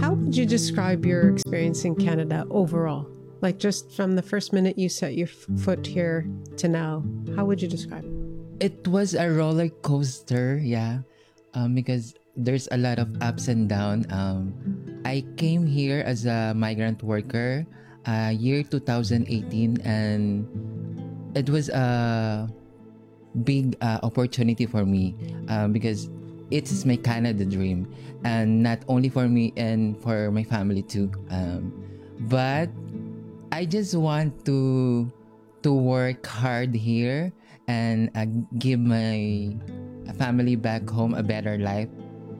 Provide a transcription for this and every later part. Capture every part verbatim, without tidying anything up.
How would you describe your experience in Canada overall? Like just from the first minute you set your f- foot here to now, how would you describe it? It was a roller coaster, yeah, um, because there's a lot of ups and downs. Um, I came here as a migrant worker, uh, year two thousand eighteen, and it was a big uh, opportunity for me uh, because it's my Canada dream, and not only for me and for my family too. Um, but I just want to to work hard here and uh, give my family back home a better life.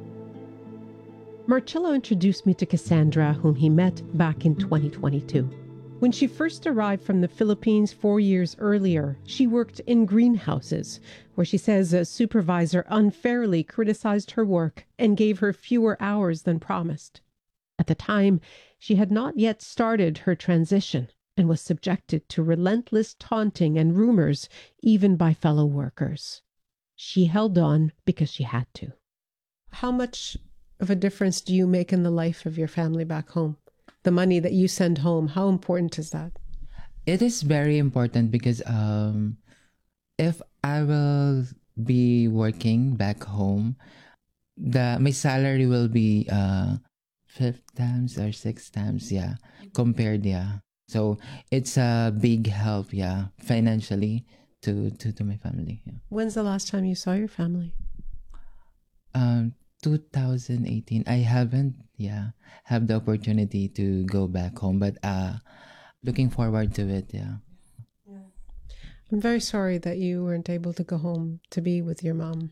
Marcello introduced me to Cassandra, whom he met back in twenty twenty-two. When she first arrived from the Philippines four years earlier, she worked in greenhouses, where she says a supervisor unfairly criticized her work and gave her fewer hours than promised. At the time, she had not yet started her transition and was subjected to relentless taunting and rumors, even by fellow workers. She held on because she had to. How much of a difference do you make in the life of your family back home? The money that you send home, how important is that? It is very important because um, if I will be working back home, the my salary will be uh, five times or six times, yeah, compared, yeah. So it's a big help, yeah, financially to to, to my family. Yeah. When's the last time you saw your family? Um, two thousand eighteen. I haven't, yeah, have the opportunity to go back home, but uh, looking forward to it, yeah. Yeah. I'm very sorry that you weren't able to go home to be with your mom.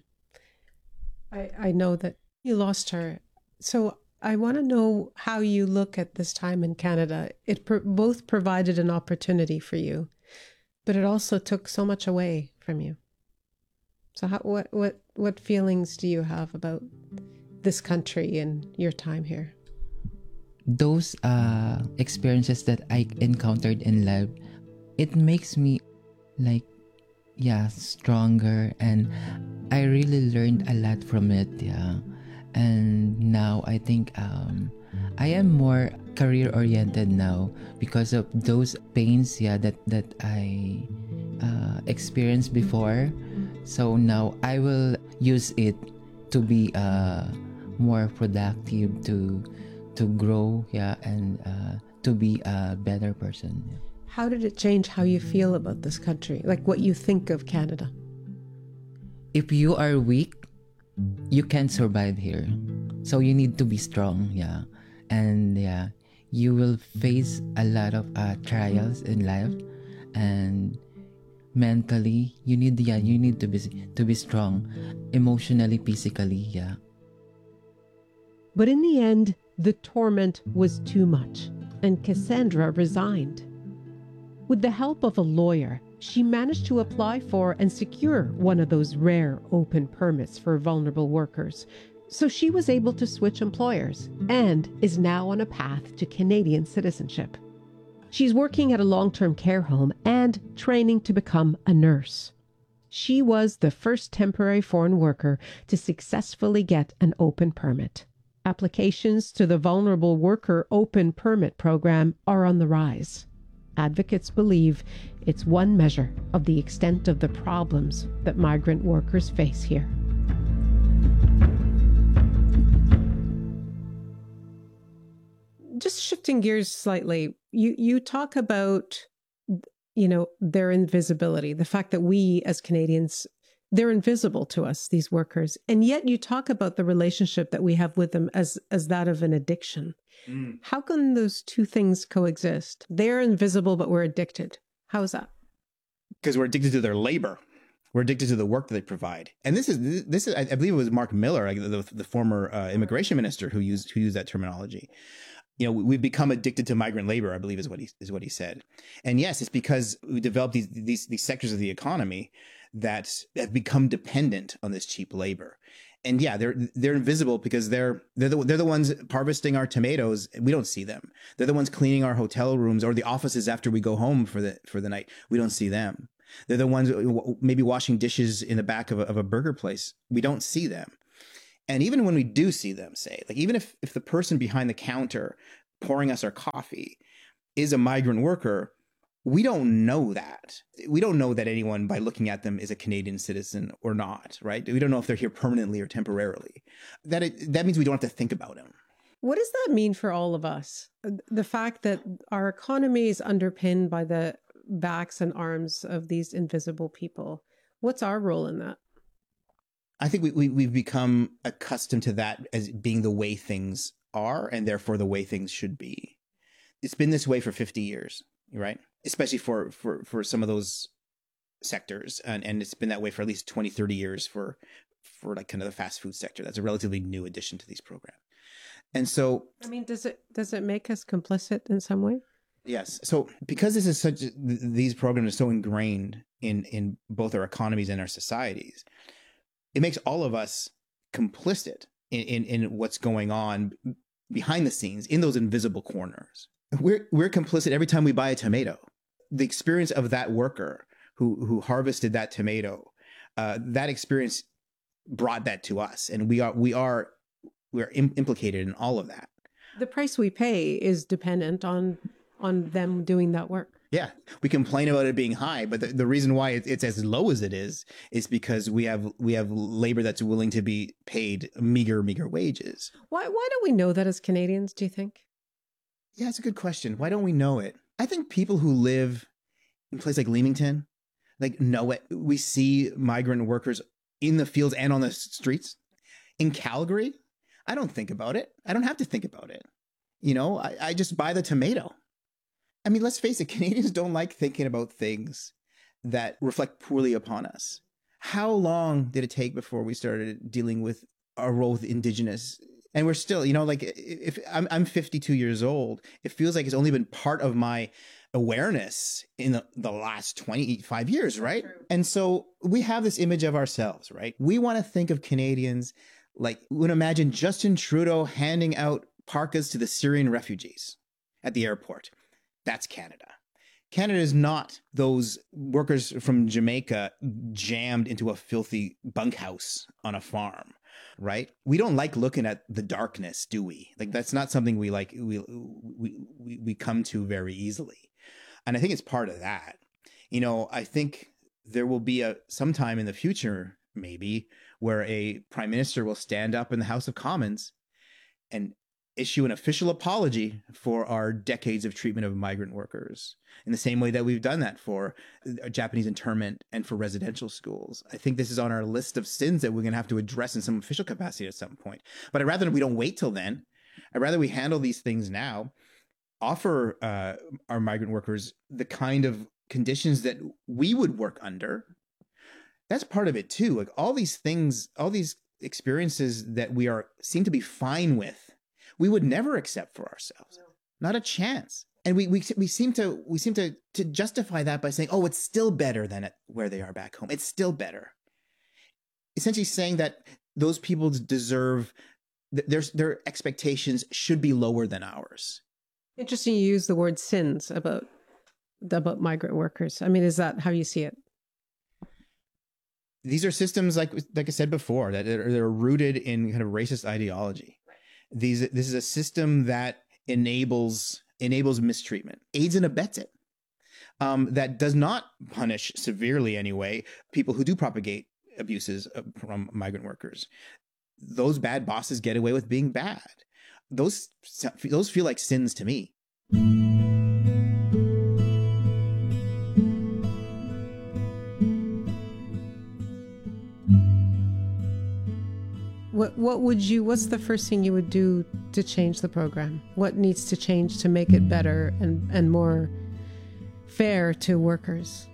I I know that you lost her, so I want to know how you look at this time in Canada. It pro- both provided an opportunity for you, but it also took so much away from you. So how, what, what, what feelings do you have about this country and your time here? Those uh, experiences that I encountered in life, it makes me like, yeah, stronger, and I really learned a lot from it, yeah. And now I think um, I am more career oriented now because of those pains, yeah, that that I uh, experienced before. So now I will use it to be uh, more productive, to to grow, yeah, and uh, to be a better person. Yeah. How did it change how you feel about this country? Like what you think of Canada? If you are weak, you can't survive here. So you need to be strong, yeah. And yeah, you will face a lot of uh, trials in life, and mentally you need, yeah, you need to be to be strong, emotionally, physically, yeah. But in the end, the torment was too much, and Cassandra resigned. With the help of a lawyer, she managed to apply for and secure one of those rare open permits for vulnerable workers. So she was able to switch employers and is now on a path to Canadian citizenship. She's working at a long-term care home and training to become a nurse. She was the first temporary foreign worker to successfully get an open permit. Applications to the Vulnerable Worker Open Permit program are on the rise. Advocates believe it's one measure of the extent of the problems that migrant workers face here. Just shifting gears slightly, you, you talk about, you know, their invisibility, the fact that we as Canadians, they're invisible to us, these workers. And yet you talk about the relationship that we have with them as, as that of an addiction. Mm. How can those two things coexist? They're invisible, but we're addicted. How is that? Because we're addicted to their labor. We're addicted to the work that they provide. And this is, this is, I believe it was Mark Miller, like the, the former uh, immigration minister who used, who used that terminology. You know, we've become addicted to migrant labor, I believe is what he, is what he said. And yes, it's because we developed these, these, these sectors of the economy that have become dependent on this cheap labor. And yeah, they're they're invisible because they're they're the, they're the ones harvesting our tomatoes. We don't see them. They're the ones cleaning our hotel rooms or the offices after we go home for the for the night. We don't see them. They're the ones maybe washing dishes in the back of a, of a burger place. We don't see them. And even when we do see them, say, like even if, if the person behind the counter pouring us our coffee is a migrant worker, we don't know that. We don't know that anyone by looking at them is a Canadian citizen or not, right? We don't know if they're here permanently or temporarily. That it, that means we don't have to think about them. What does that mean for all of us? The fact that our economy is underpinned by the backs and arms of these invisible people. What's our role in that? I think we, we, we've become accustomed to that as being the way things are and therefore the way things should be. It's been this way for fifty years, right? Especially for, for, for some of those sectors. And, and it's been that way for at least twenty, thirty years for, for like kind of the fast food sector. That's a relatively new addition to these programs. And so, I mean, does it, does it make us complicit in some way? Yes. So because this is such, these programs are so ingrained in, in both our economies and our societies, it makes all of us complicit in, in, in what's going on behind the scenes in those invisible corners. We're, we're complicit every time we buy a tomato. The experience of that worker who, who harvested that tomato, uh, that experience brought that to us. And we are, we are, we're im- implicated in all of that. The price we pay is dependent on on them doing that work. Yeah, we complain about it being high, but the, the reason why it, it's as low as it is is because we have we have labor that's willing to be paid meager, meager wages. Why why don't we know that as Canadians, do you think? Yeah, it's a good question. Why don't we know it? I think people who live in places like Leamington, like know it. We see migrant workers in the fields and on the streets. In Calgary, I don't think about it. I don't have to think about it. You know, I, I just buy the tomato. I mean, let's face it, Canadians don't like thinking about things that reflect poorly upon us. How long did it take before we started dealing with our role with Indigenous? And we're still, you know, like if I'm, I'm fifty-two years old, it feels like it's only been part of my awareness in the, the last twenty-five years, right? And so we have this image of ourselves, right? We want to think of Canadians like, we would imagine Justin Trudeau handing out parkas to the Syrian refugees at the airport. That's Canada. Canada is not those workers from Jamaica jammed into a filthy bunkhouse on a farm, right? We don't like looking at the darkness, do we? Like, that's not something we like, we, we, we come to very easily. And I think it's part of that. You know, I think there will be a sometime in the future, maybe, where a prime minister will stand up in the House of Commons and issue an official apology for our decades of treatment of migrant workers in the same way that we've done that for Japanese internment and for residential schools. I think this is on our list of sins that we're going to have to address in some official capacity at some point. But I'd rather we don't wait till then. I'd rather we handle these things now, offer uh, our migrant workers the kind of conditions that we would work under. That's part of it too. Like all these things, all these experiences that we are seem to be fine with, we would never accept for ourselves. Not a chance. And we we we seem to we seem to to justify that by saying, "Oh, it's still better than it, where they are back home. It's still better." Essentially saying that those people deserve their their expectations should be lower than ours. Interesting you use the word sins about about migrant workers. I mean, is that how you see it? These are systems, like like I said before, that are, that are rooted in kind of racist ideology. These this is a system that enables enables mistreatment, aids and abets it. Um, that does not punish severely, anyway, people who do propagate abuses from migrant workers. Those bad bosses get away with being bad. Those those feel like sins to me. What what would you, what's the first thing you would do to change the program? What needs to change to make it better and, and more fair to workers?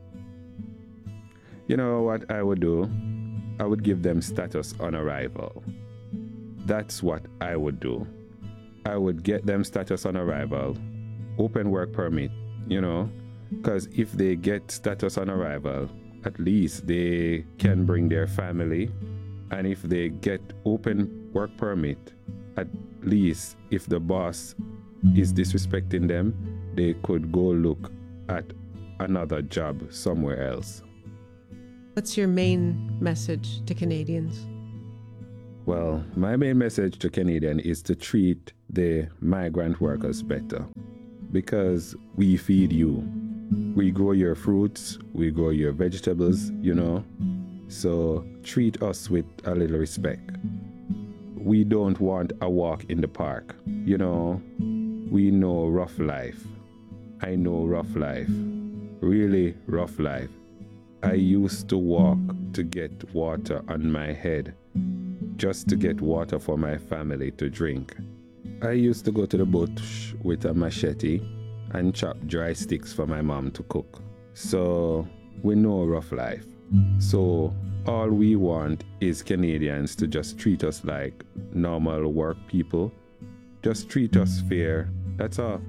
You know what I would do? I would give them status on arrival. That's what I would do. I would get them status on arrival, open work permit, you know, because if they get status on arrival, at least they can bring their family. And if they get open work permit, at least if the boss is disrespecting them, they could go look at another job somewhere else. What's your main message to Canadians? Well, my main message to Canadian is to treat the migrant workers better, because we feed you. We grow your fruits, we grow your vegetables, you know. So treat us with a little respect. We don't want a walk in the park. You know, we know rough life. I know rough life. Really rough life. I used to walk to get water on my head, just to get water for my family to drink. I used to go to the bush with a machete and chop dry sticks for my mom to cook. So we know rough life. So all we want is Canadians to just treat us like normal work people. Just treat us fair. That's all.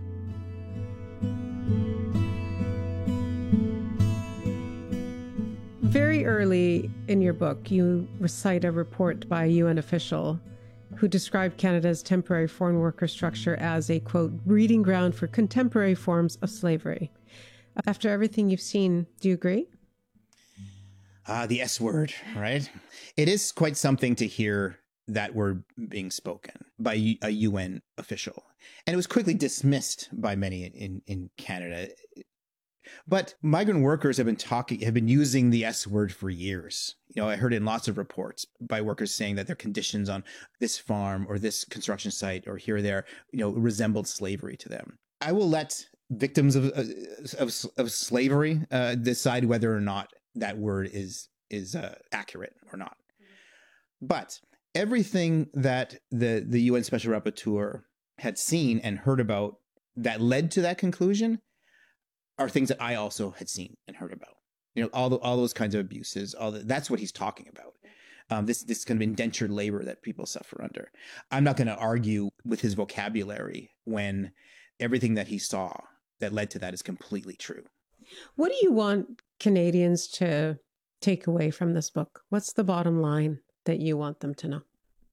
Very early in your book, you recite a report by a U N official who described Canada's temporary foreign worker structure as a, quote, breeding ground for contemporary forms of slavery. After everything you've seen, do you agree? Ah, the S word, right? It is quite something to hear that word being spoken by a U N official. And it was quickly dismissed by many in, in Canada. But migrant workers have been talking, have been using the S word for years. You know, I heard in lots of reports by workers saying that their conditions on this farm or this construction site or here or there, you know, resembled slavery to them. I will let victims of of, of slavery uh, decide whether or not that word is is uh, accurate or not. But everything that the the U N Special Rapporteur had seen and heard about that led to that conclusion are things that I also had seen and heard about. You know, all the, all those kinds of abuses. All the, that's what he's talking about. Um, this this kind of indentured labor that people suffer under. I'm not going to argue with his vocabulary when everything that he saw that led to that is completely true. What do you want Canadians to take away from this book? What's the bottom line that you want them to know?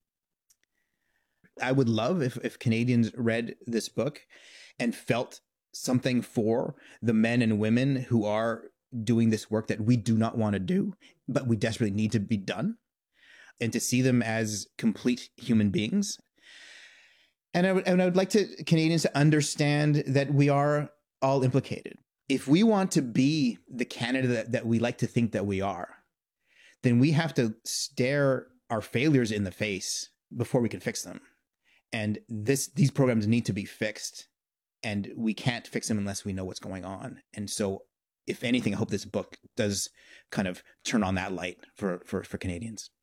I would love if, if Canadians read this book and felt something for the men and women who are doing this work that we do not want to do, but we desperately need to be done, and to see them as complete human beings. And I would, and I would like to Canadians to understand that we are all implicated. If we want to be the Canada that, that we like to think that we are, then we have to stare our failures in the face before we can fix them. And this these programs need to be fixed. And we can't fix them unless we know what's going on. And so, if anything, I hope this book does kind of turn on that light for, for, for Canadians.